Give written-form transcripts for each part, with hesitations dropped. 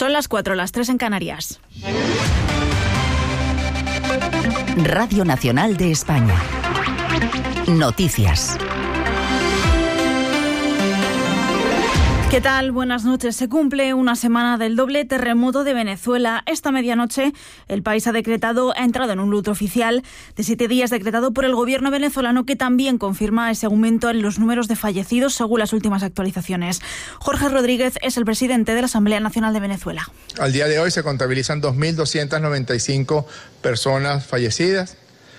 Son las 4, las 3 en Canarias. Radio Nacional de España. Noticias. ¿Qué tal? Buenas noches. Se cumple una semana del doble terremoto de Venezuela. Esta medianoche el país ha entrado en un luto oficial de 7 días decretado por el gobierno venezolano, que también confirma ese aumento en los números de fallecidos según las últimas actualizaciones. Jorge Rodríguez es el presidente de la Asamblea Nacional de Venezuela. Al día de hoy se contabilizan 2.295 personas fallecidas,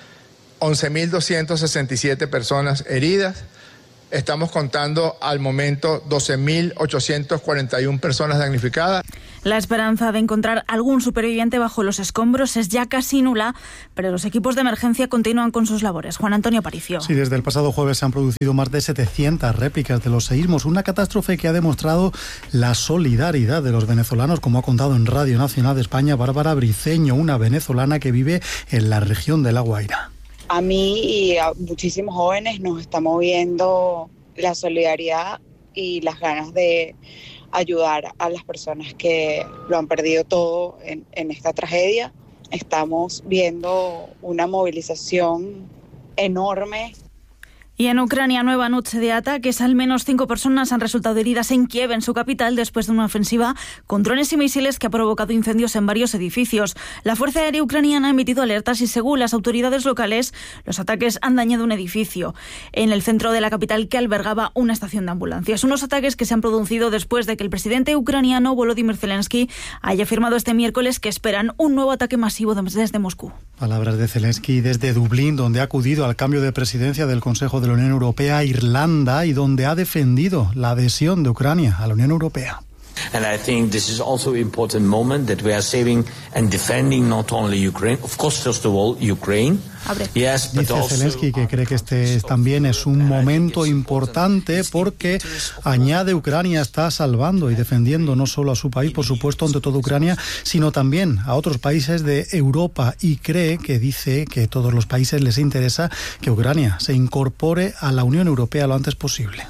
11.267 personas heridas. Estamos contando al momento 12.841 personas damnificadas. La esperanza de encontrar algún superviviente bajo los escombros es ya casi nula, pero los equipos de emergencia continúan con sus labores. Juan Antonio Aparicio. Sí, desde el pasado jueves se han producido más de 700 réplicas de los seísmos, una catástrofe que ha demostrado la solidaridad de los venezolanos, como ha contado en Radio Nacional de España Bárbara Briceño, una venezolana que vive en la región de La Guaira. A mí y a muchísimos jóvenes nos está moviendo la solidaridad y las ganas de ayudar a las personas que lo han perdido todo en esta tragedia. Estamos viendo una movilización enorme. Y en Ucrania, nueva noche de ataques. Al menos 5 personas han resultado heridas en Kiev, en su capital, después de una ofensiva con drones y misiles que ha provocado incendios en varios edificios. La Fuerza Aérea Ucraniana ha emitido alertas y, según las autoridades locales, los ataques han dañado un edificio en el centro de la capital que albergaba una estación de ambulancias. Unos ataques que se han producido después de que el presidente ucraniano Volodymyr Zelensky haya afirmado este miércoles que esperan un nuevo ataque masivo desde Moscú. Palabras de Zelensky desde Dublín, donde ha acudido al cambio de presidencia del Consejo de la Unión Europea a Irlanda y donde ha defendido la adhesión de Ucrania a la Unión Europea. And I think this is also an important moment that we are saving and defending not only Ukraine, of course, first of all, Ukraine. Yes, but dice Zelensky que cree que este también es un momento importante porque, añade, Ucrania está salvando y defendiendo no solo a su país, por supuesto, ante todo Ucrania, sino también a otros países de Europa, y dice que a todos los países les interesa que Ucrania se incorpore a la Unión Europea lo antes posible.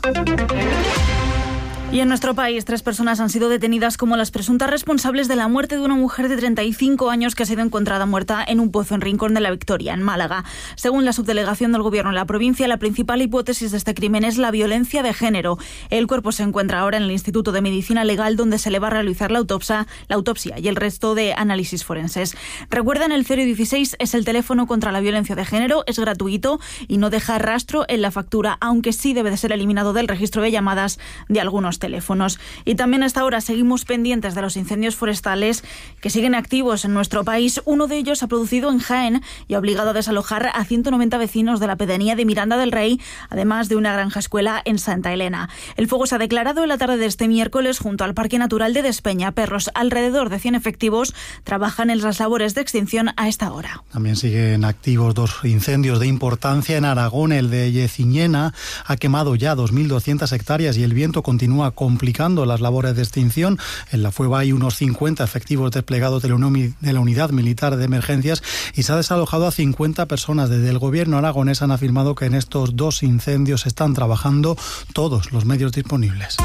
Y en nuestro país, 3 personas han sido detenidas como las presuntas responsables de la muerte de una mujer de 35 años que ha sido encontrada muerta en un pozo en Rincón de la Victoria, en Málaga. Según la subdelegación del Gobierno en la provincia, la principal hipótesis de este crimen es la violencia de género. El cuerpo se encuentra ahora en el Instituto de Medicina Legal, donde se le va a realizar la autopsia y el resto de análisis forenses. Recuerden, el 016 es el teléfono contra la violencia de género, es gratuito y no deja rastro en la factura, aunque sí debe de ser eliminado del registro de llamadas de algunos teléfonos. Y también hasta ahora seguimos pendientes de los incendios forestales que siguen activos en nuestro país. Uno de ellos se ha producido en Jaén y ha obligado a desalojar a 190 vecinos de la pedanía de Miranda del Rey, además de una granja escuela en Santa Elena. El fuego se ha declarado en la tarde de este miércoles junto al Parque Natural de Despeñaperros. Alrededor de 100 efectivos trabajan en las labores de extinción a esta hora. También siguen activos 2 incendios de importancia en Aragón. El de Yeciñena ha quemado ya 2.200 hectáreas y el viento continúa complicando las labores de extinción. En la Fueva hay unos 50 efectivos desplegados de la Unidad Militar de Emergencias y se ha desalojado a 50 personas. Desde el Gobierno aragonés han afirmado que en estos 2 incendios están trabajando todos los medios disponibles.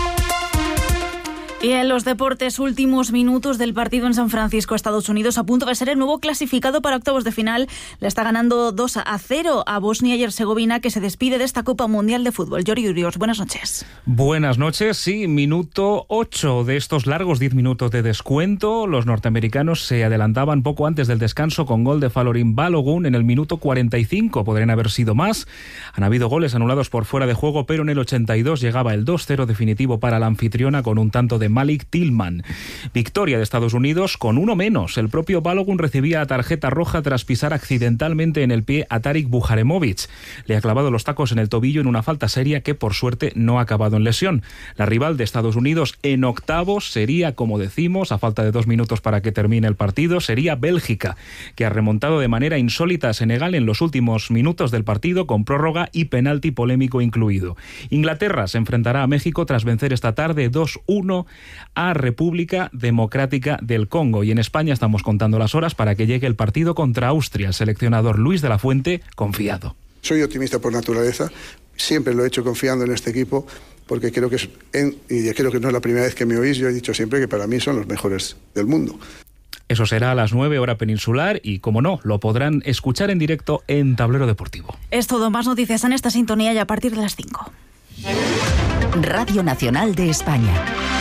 Y en los deportes, últimos minutos del partido en San Francisco, Estados Unidos, a punto de ser el nuevo clasificado para octavos de final. Le está ganando 2-0 a Bosnia y Herzegovina, que se despide de esta Copa Mundial de Fútbol. Yori Urios, buenas noches. Buenas noches, sí, minuto 8 de estos largos 10 minutos de descuento. Los norteamericanos se adelantaban poco antes del descanso con gol de Falorin Balogun en el minuto 45. Podrían haber sido más. Han habido goles anulados por fuera de juego, pero en el 82 llegaba el 2-0 definitivo para la anfitriona con un tanto de Malik Tillman. Victoria de Estados Unidos con 1 menos. El propio Balogun recibía tarjeta roja tras pisar accidentalmente en el pie a Tarik Bujaremovic. Le ha clavado los tacos en el tobillo en una falta seria que por suerte no ha acabado en lesión. La rival de Estados Unidos en octavos sería, como decimos, a falta de 2 minutos para que termine el partido, sería Bélgica, que ha remontado de manera insólita a Senegal en los últimos minutos del partido con prórroga y penalti polémico incluido. Inglaterra se enfrentará a México tras vencer esta tarde 2-1 a República Democrática del Congo. Y en España estamos contando las horas para que llegue el partido contra Austria. El seleccionador Luis de la Fuente, confiado. Soy optimista por naturaleza, siempre lo he hecho confiando en este equipo, porque creo que y creo que no es la primera vez que me oís, yo he dicho siempre que para mí son los mejores del mundo. Eso será a las 9 hora peninsular y, como no, lo podrán escuchar en directo en Tablero Deportivo. Es todo, más noticias en esta sintonía y a partir de las 5. Radio Nacional de España.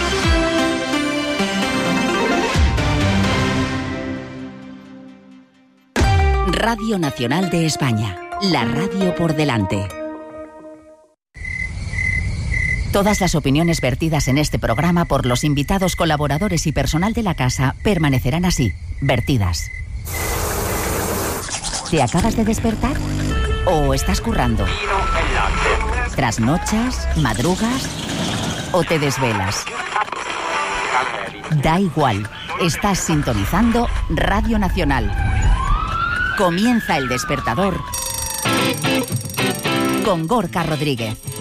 Radio Nacional de España. La radio por delante. Todas las opiniones vertidas en este programa por los invitados, colaboradores y personal de la casa permanecerán así, vertidas. ¿Te acabas de despertar? ¿O estás currando? ¿Trasnochas? ¿Madrugas? ¿O te desvelas? Da igual, estás sintonizando Radio Nacional. Comienza El Despertador con Gorka Rodríguez.